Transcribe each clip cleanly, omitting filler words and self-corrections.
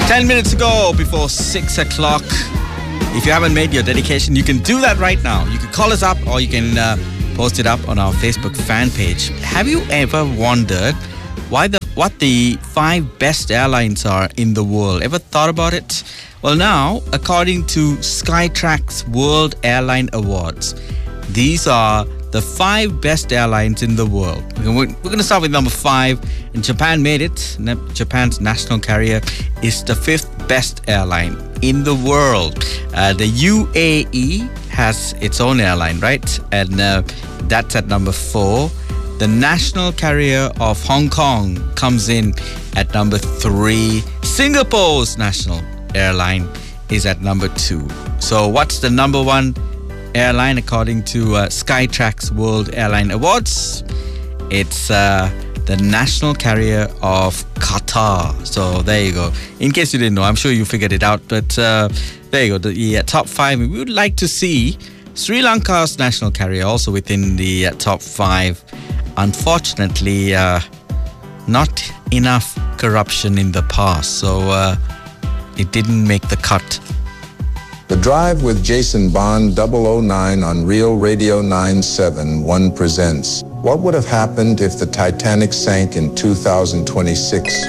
10 minutes ago, before 6 o'clock. If you haven't made your dedication, you can do that right now. You can call us up or you can post it up on our Facebook fan page. Have you ever wondered what the 5 best airlines are in the world? Ever thought about it? Well, now, according to Skytrax World Airline Awards, these are the 5 best airlines in the world. We're going to start with number 5. And Japan made it. Japan's national carrier is the 5th best airline in the world. The UAE has its own airline, right? And that's at number 4. The national carrier of Hong Kong comes in at number 3. Singapore's national airline is at number 2. So what's the number 1 airline according to Skytrax World Airline Awards? It's the national carrier of Qatar. So there you go. In case you didn't know, I'm sure you figured it out. But there you go. The top 5. We would like to see Sri Lanka's national carrier also within the top 5. Unfortunately, not enough corruption in the past. So it didn't make the cut. The Drive with Jason Bond 009 on Real Radio 971 presents What Would Have Happened If the Titanic Sank in 2026?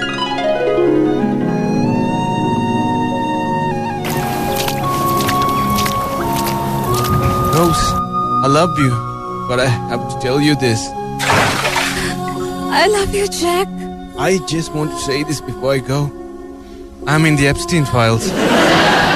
Rose, I love you, but I have to tell you this. I love you, Jack. I just want to say this before I go. I'm in the Epstein files.